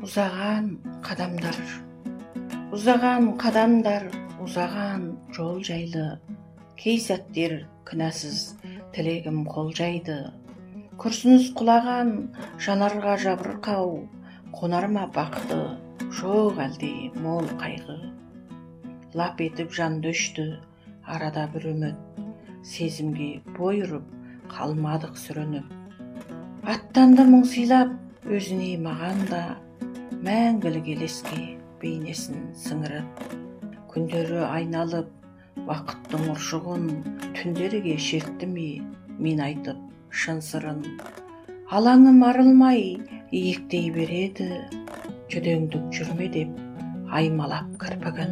Ұзаған қадамдар, ұзаған қадамдар, ұзаған жол жайлы, кей сәттер кінәсіз тілегім қол жайды. Күрсініс құлаған жанарға жабырқау, қонар ма бақты, жоқ әлде мол қайғы. Лап етіп жан дөшті, арада бір үміт, сезімге бой ұрып, қалмадық сүрініп. Аттанды мұң сыйлап, өзіне маған да, мәңгілік елеске бейнесін сіңіріп. Күндері айналып, уақыттың ұршығын, түндерге шертті ме мен айтып шын сырын. Алаңым арылмай иектей береді, жүдеңдік жүрме деп аймалап кірпігін.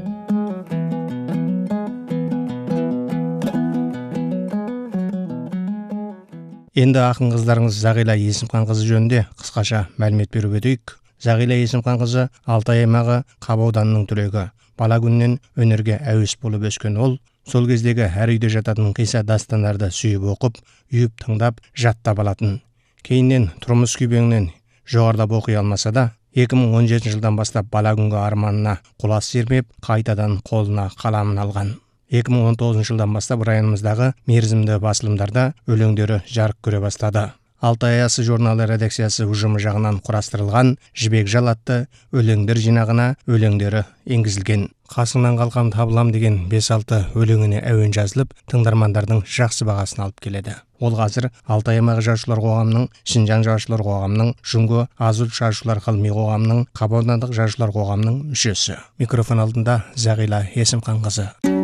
Енді ақын қыздарыңыз Зағила Есімханқызы жөнінде қысқаша мәлімет беріп өтейік. Зағила Есімханқызы Алтай аймағы Қап ауданының түлегі. Бала күннен өнерге әуес болып өскен ол, сол кездегі әр үйде жататын қисса дастандарды сүйіп оқып, үйіп тыңдап, жаттап алатын. Кейіннен тұрмыс күйбеңнен жоғарылап оқи алмаса да, 2017 жылдан бастап бала күнгі арманына құлас сермеп, қайтадан қолына қаламын алған. 2019 жылдан бастап районымыздағы мерзімді басылымдарда өлеңдері жарық көре бастады. Алтай аясы журналы редакциясы ұжымы жағынан құрастырылған Жібек жал атты өлеңдер жинағына өлеңдері енгізілген. Қасыңнан қалқам табылам деген 5-6 өлеңіне әуен жазылып, тыңдармандардың жақсы бағасын алып келеді. Ол қазір Алтай аймағы жазушылар қоғамының, Шинжаң жазушылар қоғамының, Жүнго Азулт жазушылар ғылыми қоғамының, Қап аудандық жазушылар қоғамының мүшесі. Микрофон алдында Зағила Есімханқызы.